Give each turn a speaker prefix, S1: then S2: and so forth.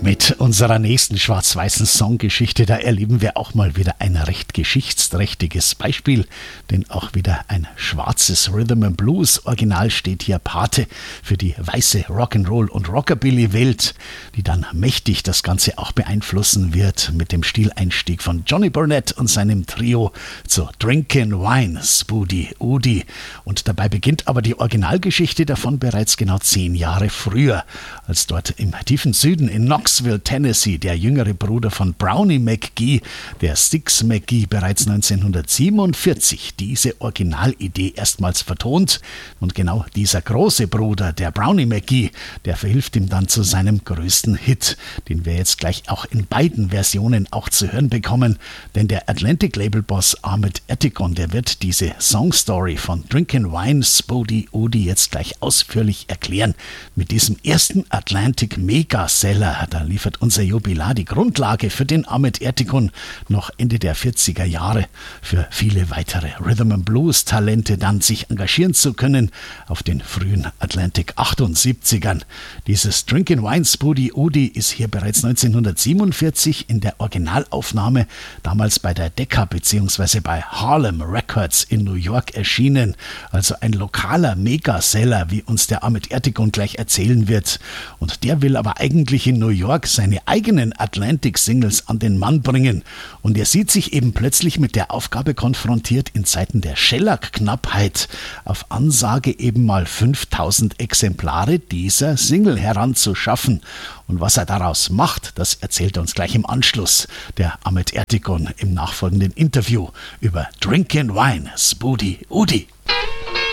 S1: Mit unserer nächsten schwarz-weißen Songgeschichte, da erleben wir auch mal wieder ein recht geschichtsträchtiges Beispiel, denn auch wieder ein schwarzes Rhythm and Blues Original steht hier Pate für die weiße Rock'n'Roll- und Rockabilly-Welt, die dann mächtig das Ganze auch beeinflussen wird mit dem Stileinstieg von Johnny Burnett und seinem Trio zu Drinkin' Wine, Spoody Udi. Und dabei beginnt aber die Originalgeschichte davon bereits genau 10 Jahre früher, als dort im tiefen Süden in Knoxville, Tennessee, der jüngere Bruder von Brownie McGhee, der Styx McGhee, bereits 1947 diese Originalidee erstmals vertont. Und genau dieser große Bruder, der Brownie McGhee, der verhilft ihm dann zu seinem größten Hit, den wir jetzt gleich auch in beiden Versionen auch zu hören bekommen. Denn der Atlantic-Label-Boss Ahmet Ertegun, der wird diese Songstory von Drinkin' Wine, Spoody Udi jetzt gleich ausführlich erklären. Mit diesem ersten Atlantic Megaseller, da liefert unser Jubilar die Grundlage für den Ahmet Ertegun noch Ende der 40er Jahre für viele weitere Rhythm and Blues Talente dann sich engagieren zu können auf den frühen Atlantic 78ern. Dieses Drinkin' Wine Spoody Udi ist hier bereits 1947 in der Originalaufnahme damals bei der Decca bzw. bei Harlem Records in New York erschienen. Also ein lokaler Megaseller, wie uns der Ahmet Ertegun gleich erzählen wird. Und der will aber eigentlich in New York seine eigenen Atlantic-Singles an den Mann bringen. Und er sieht sich eben plötzlich mit der Aufgabe konfrontiert, in Zeiten der Shellac-Knappheit auf Ansage eben mal 5000 Exemplare dieser Single heranzuschaffen. Und was er daraus macht, das erzählt uns gleich im Anschluss der Ahmet Ertegun im nachfolgenden Interview über Drinkin' Wine, Spoody Udi.